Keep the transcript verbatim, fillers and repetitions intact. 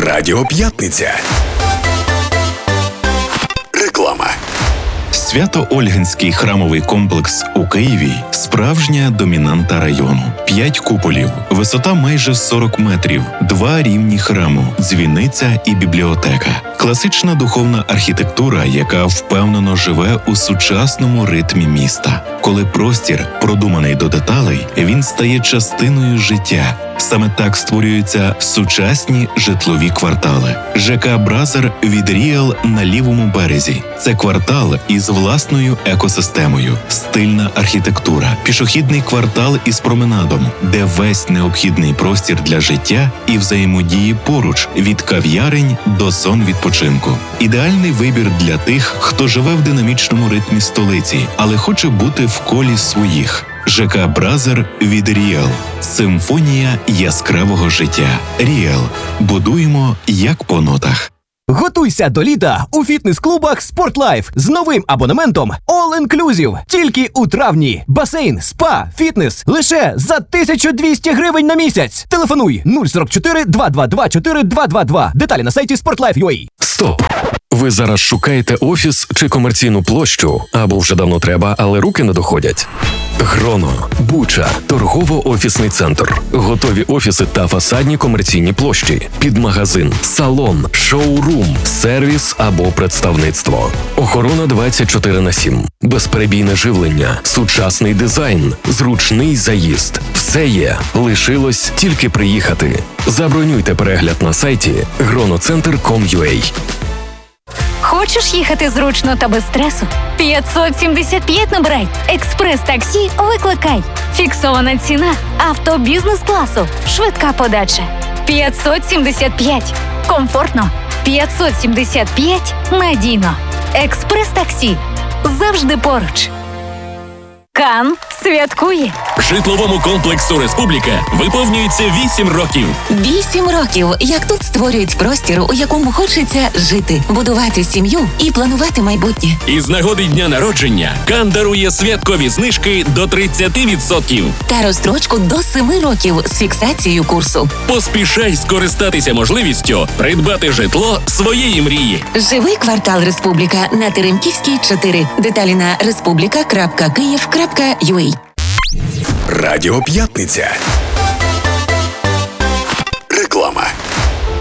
Радіо П'ятниця. Реклама. Свято-Ольгинський храмовий комплекс у Києві – справжня домінанта району. П'ять куполів, висота майже сорок метрів, два рівні храму, дзвіниця і бібліотека. Класична духовна архітектура, яка впевнено живе у сучасному ритмі міста. Коли простір продуманий до деталей, він стає частиною життя. Саме так створюються сучасні житлові квартали. ЖК «Бразер» від Ріал на лівому березі. Це квартал із власною екосистемою, стильна архітектура, пішохідний квартал із променадом, де весь необхідний простір для життя і взаємодії поруч, від кав'ярень до зон відпочинку. Ідеальний вибір для тих, хто живе в динамічному ритмі столиці, але хоче бути в колі своїх. ЖК «Бразер» від Ріал. Симфонія яскравого життя. Ріал. Будуємо як по нотах. Готуйся до літа у фітнес-клубах «Спортлайф» з новим абонементом All Inclusive. Тільки у травні. Басейн, спа, фітнес лише за тисячу двісті гривень на місяць. Телефонуй нуль сорок чотири два два два чотири два два два. Деталі на сайті спортлайф крапка ю а. Стоп! Ви зараз шукаєте офіс чи комерційну площу? Або вже давно треба, але руки не доходять? Гроно, Буча, торгово-офісний центр. Готові офіси та фасадні комерційні площі. Під магазин, салон, шоурум, сервіс або представництво. Охорона двадцять чотири на сім. Безперебійне живлення, сучасний дизайн, зручний заїзд. Все є. Лишилось тільки приїхати. Забронюйте перегляд на сайті гроноцентр крапка ком крапка ю а. Хочеш їхати зручно та без стресу? п'ятсот сімдесят п'ять набирай. Експрес-таксі викликай. Фіксована ціна. Авто бізнес-класу. Швидка подача. п'ятсот сімдесят п'ять. Комфортно. п'ятсот сімдесят п'ять. Надійно. Експрес-таксі. Завжди поруч. Кан святкує. Житловому комплексу «Республіка» виповнюється вісім років. Вісім років, як тут створюють простір, у якому хочеться жити, будувати сім'ю і планувати майбутнє. І з нагоди дня народження Кан дарує святкові знижки до тридцять відсотків. Та розстрочку до семи років з фіксацією курсу. Поспішай скористатися можливістю придбати житло своєї мрії. Живий квартал «Республіка» на Теремківській, чотири. Деталі на республіка крапка київ крапка ю а. Радіо П'ятниця.